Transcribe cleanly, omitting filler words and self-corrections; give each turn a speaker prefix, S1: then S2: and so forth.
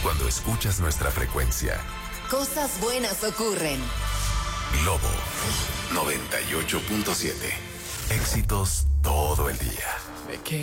S1: cuando escuchas nuestra frecuencia.
S2: Cosas buenas ocurren.
S1: Globo 98.7. Éxitos todo el día.
S3: Me quedé